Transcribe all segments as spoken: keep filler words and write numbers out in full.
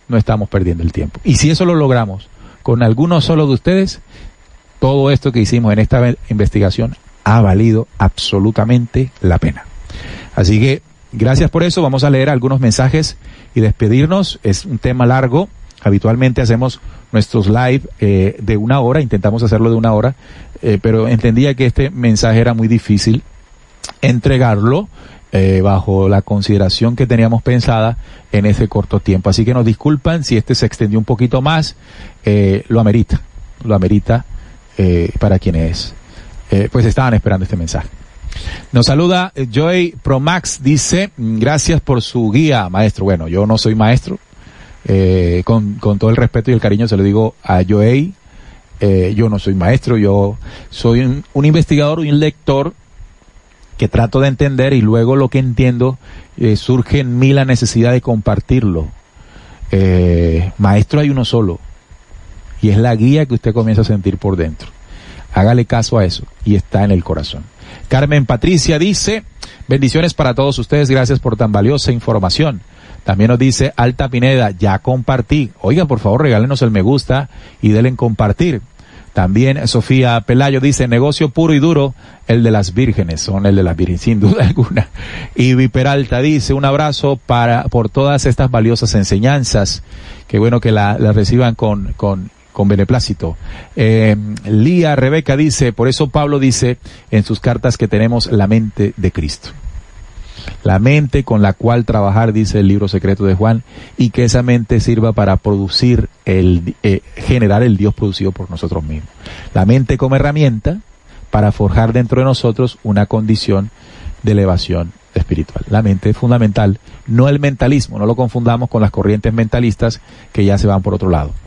no estamos perdiendo el tiempo. Y si eso lo logramos con algunos solo de ustedes, todo esto que hicimos en esta investigación ha valido absolutamente la pena. Así que gracias por eso. Vamos a leer algunos mensajes y despedirnos. Es un tema largo. Habitualmente hacemos nuestros live eh, de una hora, intentamos hacerlo de una hora, eh, pero entendía que este mensaje era muy difícil entregarlo eh, bajo la consideración que teníamos pensada en ese corto tiempo. Así que nos disculpan si este se extendió un poquito más, eh, lo amerita, lo amerita eh, para quienes eh, pues estaban esperando este mensaje. Nos saluda Joy Promax, dice, gracias por su guía, maestro. Bueno, yo no soy maestro. Eh, con, con todo el respeto y el cariño se lo digo a Joey, eh, yo no soy maestro, yo soy un, un investigador, un lector que trato de entender y luego lo que entiendo eh, surge en mí la necesidad de compartirlo. Eh, maestro hay uno solo y es la guía que usted comienza a sentir por dentro. Hágale caso a eso y está en el corazón. Carmen Patricia dice, bendiciones para todos ustedes, gracias por tan valiosa información. También nos dice Alta Pineda, ya compartí. Oiga, por favor, regálenos el me gusta y denle en compartir. También Sofía Pelayo dice, negocio puro y duro, el de las vírgenes, son el de las vírgenes, sin duda alguna. Ivy Peralta dice, un abrazo para, por todas estas valiosas enseñanzas. Qué bueno que la, la reciban con, con, con beneplácito. Eh, Lía Rebeca dice, por eso Pablo dice en sus cartas que tenemos la mente de Cristo. La mente con la cual trabajar, dice el libro secreto de Juan, y que esa mente sirva para producir, el eh, generar el Dios producido por nosotros mismos. La mente como herramienta para forjar dentro de nosotros una condición de elevación espiritual. La mente es fundamental, no el mentalismo, no lo confundamos con las corrientes mentalistas que ya se van por otro lado.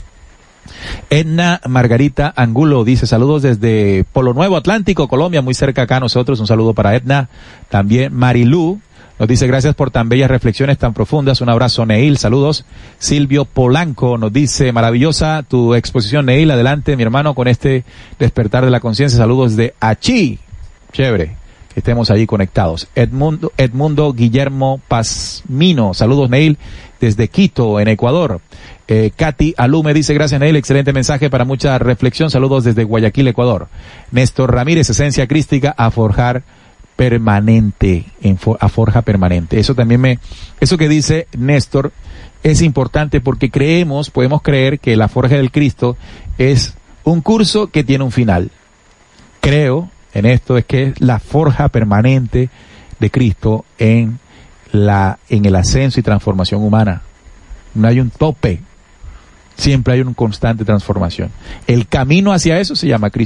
Edna Margarita Angulo dice, saludos desde Polo Nuevo, Atlántico, Colombia, muy cerca acá a nosotros, un saludo para Edna. También Marilú nos dice, gracias por tan bellas reflexiones tan profundas, un abrazo Neil, saludos. Silvio Polanco nos dice, maravillosa tu exposición Neil, adelante mi hermano con este despertar de la conciencia, saludos de Achí, chévere, que estemos allí conectados. Edmundo, Edmundo Guillermo Pazmino, saludos Neil, desde Quito, en Ecuador. Eh, Katy Alume dice, gracias Neil, excelente mensaje para mucha reflexión, saludos desde Guayaquil, Ecuador. Néstor Ramírez, esencia crística a forjar permanente, en for, a forja permanente. Eso también me, eso que dice Néstor es importante porque creemos, podemos creer que la forja del Cristo es un curso que tiene un final. Creo en esto es que es la forja permanente de Cristo en la, en el ascenso y transformación humana. No hay un tope. Siempre hay una constante transformación. El camino hacia eso se llama Cristo.